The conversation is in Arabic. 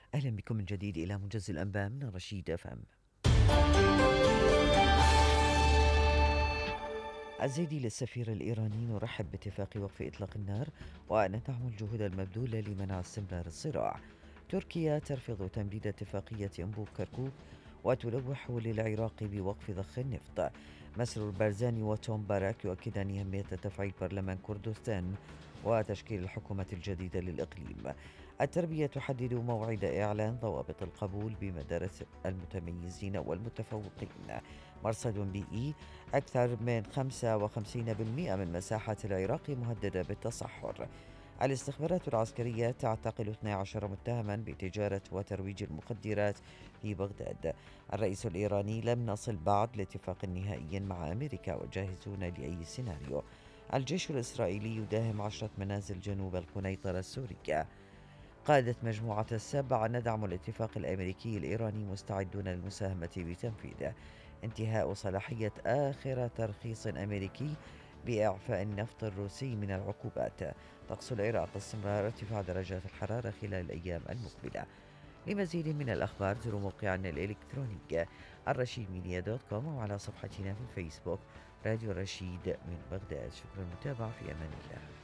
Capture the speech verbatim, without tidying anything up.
أهلا بكم من جديد إلى موجز الأنباء من رشيد أف أم. الزيدي للسفير الإيراني: نرحب باتفاق وقف إطلاق النار وندعم الجهود المبذولة لمنع استمرار الصراع. تركيا ترفض تمديد اتفاقية أنبوب كركوك وتلوح للعراق بوقف ضخ النفط. مسرور البرزاني وتوم باراك يؤكدان أهمية تفعيل برلمان كردستان وتشكيل الحكومة الجديدة للإقليم. التربية تحدد موعد إعلان ضوابط القبول بمدارس المتميزين والمتفوقين. مرصد بيئي: أكثر من خمسة وخمسين بالمئة من مساحة العراق مهددة بالتصحر. الاستخبارات العسكرية تعتقل اثني عشر متهما بتجارة وترويج المخدرات في بغداد. الرئيس الإيراني: لم نصل بعد لاتفاق نهائي مع أمريكا وجاهزون لأي سيناريو. الجيش الإسرائيلي يداهم عشرة منازل جنوب القنيطرة السورية. قادة مجموعة السبع: ندعم الاتفاق الأمريكي الإيراني مستعدون للمساهمة بتنفيذه. انتهاء صلاحية آخر ترخيص أمريكي بإعفاء النفط الروسي من العقوبات. طقس العراق: استمرار ارتفاع درجات الحرارة خلال الأيام المقبلة. لمزيد من الأخبار زوروا موقعنا الإلكتروني الرشيد ميديا دوت كوم وعلى صفحتنا في الفيسبوك راديو رشيد من بغداد. شكرا للمتابعة، في أمان الله.